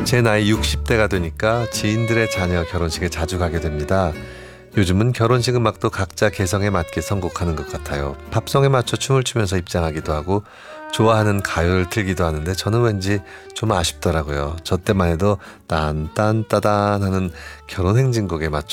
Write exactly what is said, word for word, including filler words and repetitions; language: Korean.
제 나이 육십 대가 되니까 지인들의 자녀 결혼식에 자주 가게 됩니다. 요즘은 결혼식 음악도 각자 개성에 맞게 선곡하는 것 같아요. 팝송에 맞춰 춤을 추면서 입장하기도 하고 좋아하는 가요를 틀기도 하는데 저는 왠지 좀 아쉽더라고요. 저 때만 해도 딴딴따단 하는 결혼 행진곡에 맞춰